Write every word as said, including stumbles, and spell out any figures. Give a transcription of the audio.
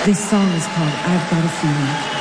This song is called I've Got a Feeling.